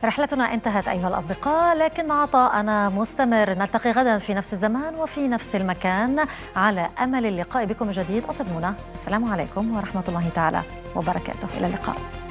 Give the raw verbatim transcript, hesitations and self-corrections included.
رحلتنا انتهت أيها الأصدقاء، لكن عطاءنا مستمر. نلتقي غدا في نفس الزمان وفي نفس المكان على أمل اللقاء بكم من جديد. أطيبونا. السلام عليكم ورحمة الله تعالى وبركاته. إلى اللقاء.